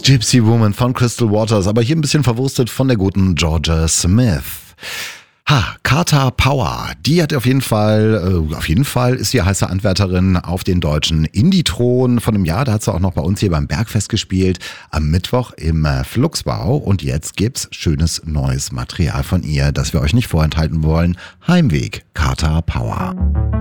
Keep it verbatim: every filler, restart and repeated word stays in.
Gypsy Woman von Crystal Waters, aber hier ein bisschen verwurstet von der guten Georgia Smith. Ha, Carter Power, die hat auf jeden Fall, äh, auf jeden Fall ist sie heiße Anwärterin auf den deutschen Indie-Thron von einem Jahr. Da hat sie auch noch bei uns hier beim Bergfest gespielt, am Mittwoch im äh, Flugsbau. Und jetzt gibt's schönes neues Material von ihr, das wir euch nicht vorenthalten wollen. Heimweg, Carter Power.